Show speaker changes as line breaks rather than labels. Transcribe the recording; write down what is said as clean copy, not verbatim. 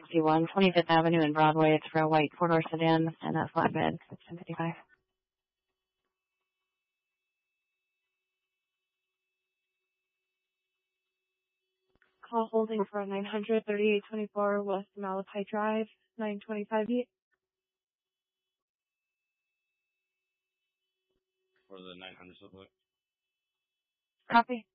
61, 25th Avenue and Broadway. It's for a white four-door sedan and a flatbed. 1055.
Call holding for 900 3824 West Malachi Drive, 925 east.
For the 900 subway.
Copy.